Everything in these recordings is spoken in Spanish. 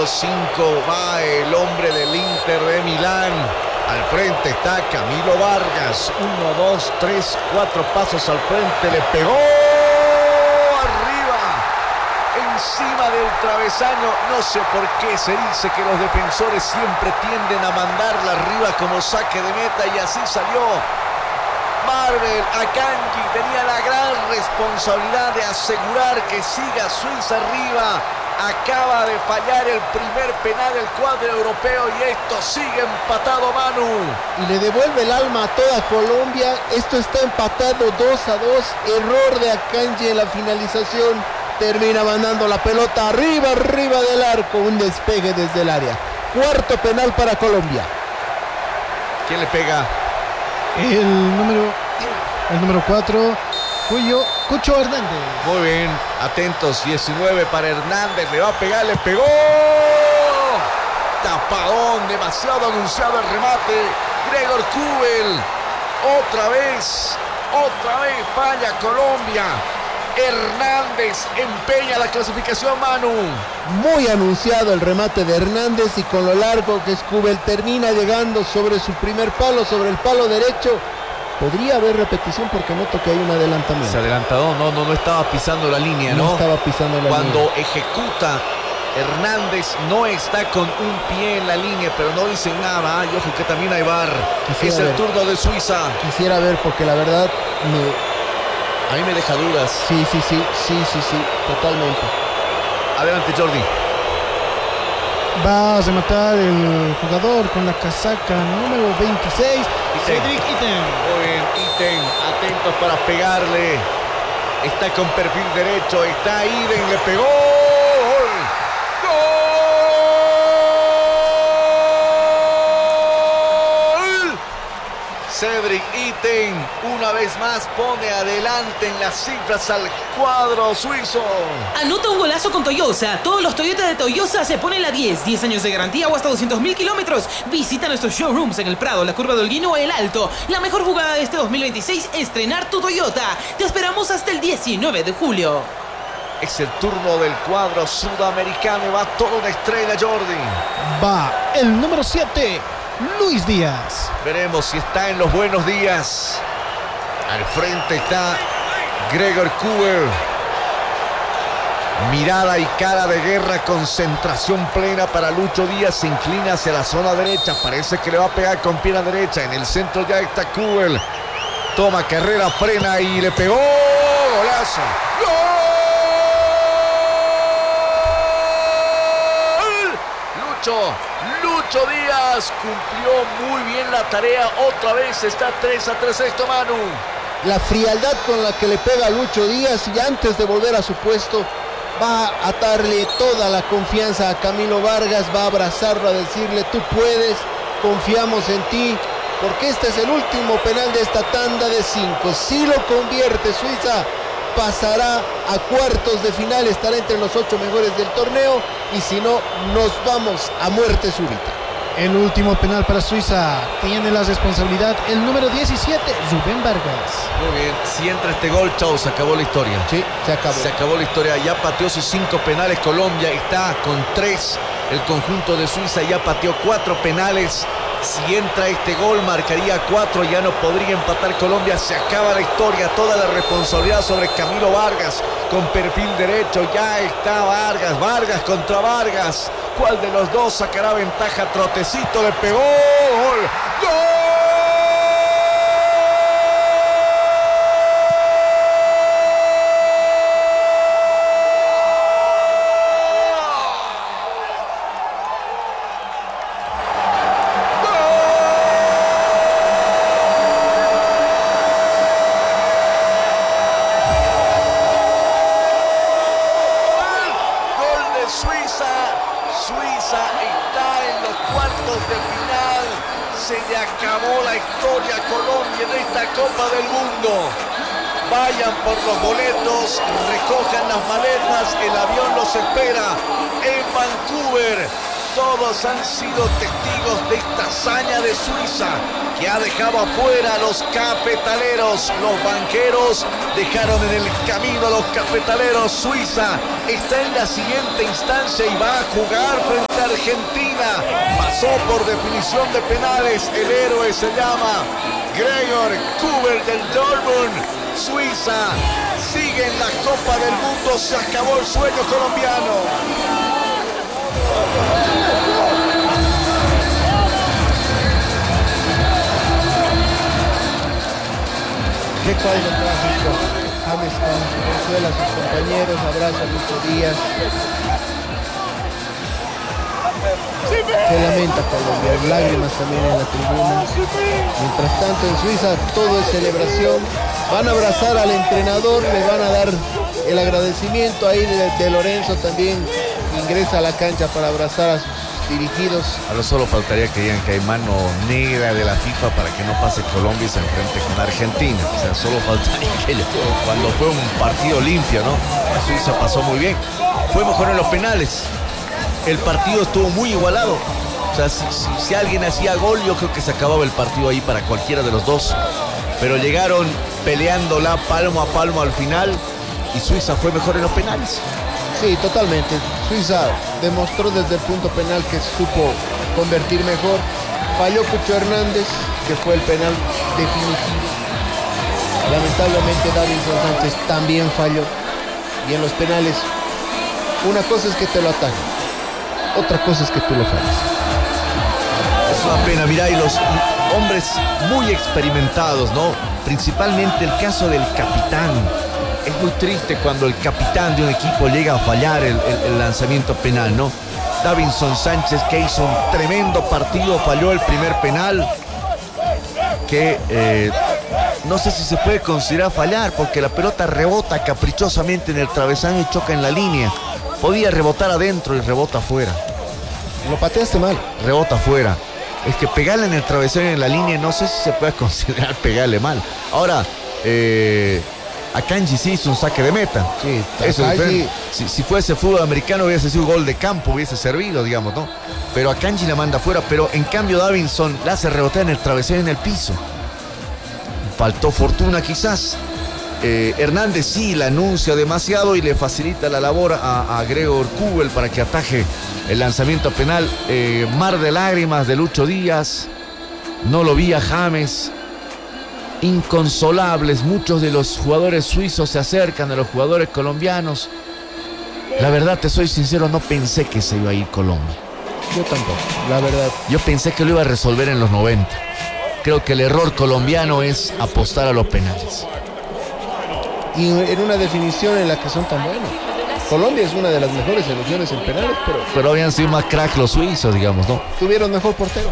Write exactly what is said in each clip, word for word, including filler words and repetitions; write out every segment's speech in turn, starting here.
cinco va el hombre del Inter de Milán. Al frente está Camilo Vargas. Uno, dos, tres, cuatro pasos al frente. Le pegó arriba, encima del travesaño. No sé por qué se dice que los defensores siempre tienden a mandarla arriba como saque de meta, y así salió. Marvel Akanji tenía la gran responsabilidad de asegurar que siga Suiza arriba. Acaba de fallar el primer penal del cuadro europeo y esto sigue empatado, Manu. Y le devuelve el alma a toda Colombia. Esto está empatado dos a dos. Error de Akanji en la finalización. Termina mandando la pelota arriba, arriba del arco. Un despegue desde el área. Cuarto penal para Colombia. ¿Quién le pega? El número el número cuatro, Cuyo, Cucho Hernández. Muy bien, atentos, diecinueve para Hernández, le va a pegar, le pegó. Tapadón, demasiado anunciado el remate. Gregor Kobel, otra vez, otra vez falla Colombia. Hernández empeña la clasificación, Manu. Muy anunciado el remate de Hernández, y con lo largo que es Kobel termina llegando sobre su primer palo, sobre el palo derecho. Podría haber repetición porque noto que hay un adelantamiento. Se adelantó, no, no, no estaba pisando la línea, ¿no? No estaba pisando la Cuando línea. Cuando ejecuta, Hernández no está con un pie en la línea, pero no dice nada. Y ojo que también hay V A R. Quisiera es el ver. turno de Suiza. Quisiera ver porque la verdad me... A mí me deja dudas. Sí, sí, sí, sí, sí, sí, totalmente. Adelante, Jordi. Va a rematar el jugador con la casaca número veintiséis, Cedric Itten. Muy bien, Itten, atentos para pegarle. Está con perfil derecho, está Iden, le pegó. ¡Gol! ¡Gol! Cedric Itten una vez más pone adelante en las cifras al cuadro suizo. Anota un golazo con Toyosa. Todos los Toyota de Toyosa se ponen la diez. diez años de garantía o hasta doscientos mil kilómetros. Visita nuestros showrooms en El Prado, la Curva de Holguín o El Alto. La mejor jugada de este dos mil veintiséis es estrenar tu Toyota. Te esperamos hasta el diecinueve de julio. Es el turno del cuadro sudamericano y va toda una estrella, Jordi. Va el número siete, Luis Díaz. Veremos si está en los buenos días. Al frente está Gregor Kobel. Mirada y cara de guerra, concentración plena para Lucho Díaz. Se inclina hacia la zona derecha. Parece que le va a pegar con pierna derecha. En el centro ya está Kobel. Toma carrera, frena y le pegó. Golazo. ¡Gol! Lucho. Lucho Díaz cumplió muy bien la tarea. Otra vez está tres a tres esto, Manu. La frialdad con la que le pega Lucho Díaz, y antes de volver a su puesto va a atarle toda la confianza a Camilo Vargas, va a abrazarlo, a decirle: tú puedes, confiamos en ti, porque este es el último penal de esta tanda de cinco. Si lo convierte Suiza, pasará a cuartos de final, estará entre los ocho mejores del torneo, y si no, nos vamos a muerte súbita. El último penal para Suiza. Tiene la responsabilidad el número diecisiete, Rubén Vargas. Muy bien, si entra este gol, chau, se acabó la historia. Sí, se acabó. Se acabó la historia, ya pateó sus cinco penales Colombia, está con tres. El conjunto de Suiza ya pateó cuatro penales. Si entra este gol, marcaría cuatro, ya no podría empatar Colombia. Se acaba la historia, toda la responsabilidad sobre Camilo Vargas, con perfil derecho. Ya está Vargas, Vargas contra Vargas. ¿Cuál de los dos sacará ventaja? Trotecito le pegó. ¡Gol! ¡Gol! Suiza está en los cuartos de final. Se le acabó la historia a Colombia en esta Copa del Mundo. Vayan por los boletos, recojan las maletas, el avión los espera en Vancouver. Todos han sido testigos de esta hazaña de Suiza, que ha dejado afuera a los cafetaleros. Los banqueros dejaron en el camino a los cafetaleros. Suiza está en la siguiente instancia y va a jugar frente a Argentina pasó por definición de penales. El héroe se llama Gregor Kobel del Dortmund. Suiza sigue en la Copa del Mundo. Se acabó el sueño colombiano. Qué cuadro trágico. James consuela a sus compañeros, abraza a Lucho Díaz. Se lamenta Colombia, hay lágrimas también en la tribuna. Mientras tanto en Suiza todo es celebración. Van a abrazar al entrenador, le van a dar el agradecimiento ahí de, de Lorenzo también. Ingresa a la cancha para abrazar a sus dirigidos. Ahora solo faltaría que digan que hay mano negra de la FIFA para que no pase Colombia y se enfrente con Argentina. O sea, solo faltaría que cuando fue un partido limpio, ¿no? Suiza pasó muy bien. Fue mejor en los penales. El partido estuvo muy igualado. O sea, si, si, si alguien hacía gol, yo creo que se acababa el partido ahí para cualquiera de los dos. Pero llegaron peleándola palmo a palmo al final y Suiza fue mejor en los penales. Sí, totalmente. Suiza demostró desde el punto penal que supo convertir mejor. Falló Cucho Hernández, que fue el penal definitivo. Lamentablemente Davinson Sánchez también falló. Y en los penales, una cosa es que te lo atajen, otra cosa es que tú lo falles. Es una pena, mirá, y los hombres muy experimentados, ¿no? Principalmente el caso del capitán. Es muy triste cuando el capitán de un equipo llega a fallar el, el, el lanzamiento penal, ¿no? Davinson Sánchez, que hizo un tremendo partido, falló el primer penal, que eh, no sé si se puede considerar fallar, porque la pelota rebota caprichosamente en el travesaño y choca en la línea. Podía rebotar adentro y rebota afuera. Lo pateaste mal. Rebota afuera. Es que pegarle en el travesaño en la línea, no sé si se puede considerar pegarle mal. Ahora, eh... Akanji sí hizo un saque de meta. Sí, eso es Akanji... si, si fuese fútbol americano hubiese sido gol de campo, hubiese servido, digamos, ¿no? Pero Akanji la manda afuera, pero en cambio Davinson la hace rebotar en el travesaño en el piso. Faltó fortuna quizás. Eh, Hernández sí la anuncia demasiado y le facilita la labor a, a Gregor Kobel para que ataje el lanzamiento penal. Eh, mar de lágrimas de Lucho Díaz. No lo vi a James. Inconsolables, muchos de los jugadores suizos se acercan a los jugadores colombianos. La verdad, te soy sincero, no pensé que se iba a ir Colombia. Yo tampoco, la verdad. Yo pensé que lo iba a resolver en los noventa. Creo que el error colombiano es apostar a los penales. Y en una definición en la que son tan buenos. Colombia es una de las mejores selecciones en penales, pero... Pero habían sido más crack los suizos, digamos, ¿no? Tuvieron mejor portero.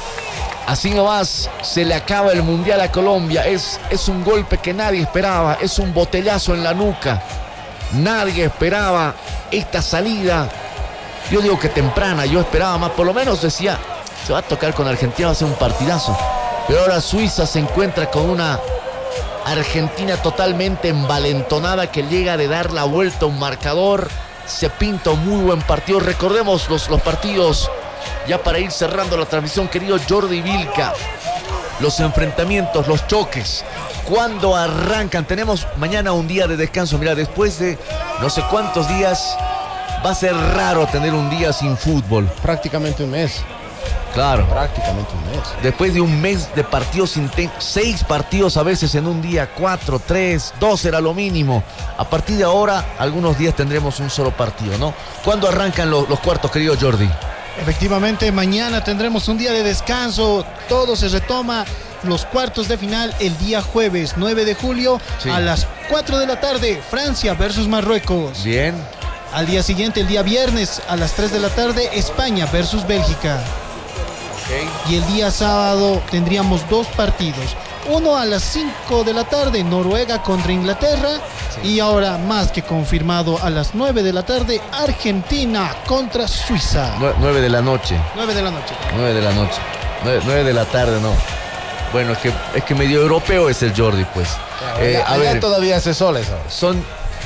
Así nomás se le acaba el Mundial a Colombia. Es, es un golpe que nadie esperaba. Es un botellazo en la nuca. Nadie esperaba esta salida. Yo digo que temprana. Yo esperaba más. Por lo menos decía, se va a tocar con Argentina, va a ser un partidazo. Pero ahora Suiza se encuentra con una Argentina totalmente envalentonada que llega de dar la vuelta a un marcador. Se pinta un muy buen partido. Recordemos los, los partidos. Ya para ir cerrando la transmisión, querido Jordi Vilca, los enfrentamientos, los choques, ¿cuándo arrancan? Tenemos mañana un día de descanso. Mira, después de no sé cuántos días, va a ser raro tener un día sin fútbol. Prácticamente un mes. Claro. Prácticamente un mes. Después de un mes de partidos intensos, seis partidos a veces en un día, cuatro, tres, dos era lo mínimo. A partir de ahora, algunos días tendremos un solo partido, ¿no? ¿Cuándo arrancan los, los cuartos, querido Jordi? Efectivamente, mañana tendremos un día de descanso. Todo se retoma. Los cuartos de final el día jueves nueve de julio, sí, a las cuatro de la tarde. Francia versus Marruecos. Bien. Al día siguiente, el día viernes a las tres de la tarde, España versus Bélgica. Okay. Y el día sábado tendríamos dos partidos. Uno a las cinco de la tarde, Noruega contra Inglaterra. Sí. Y ahora, más que confirmado, a las nueve de la tarde, Argentina contra Suiza. nueve de la noche. nueve de la noche. nueve de la noche. nueve de la tarde, no. Bueno, es que, es que medio europeo es el Jordi, pues. Claro, eh, a ver, todavía hace sol eso. Son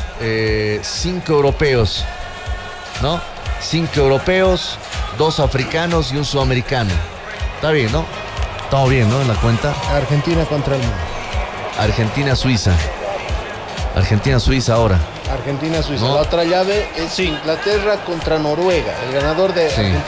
eh, cinco europeos, ¿no? Cinco europeos, dos africanos y un sudamericano. Está bien, ¿no? Estamos bien, ¿no? En la cuenta. Argentina contra el mundo. Argentina-Suiza. Argentina-Suiza ahora. Argentina-Suiza. ¿No? La otra llave es sí. Inglaterra contra Noruega. El ganador de sí. Argentina.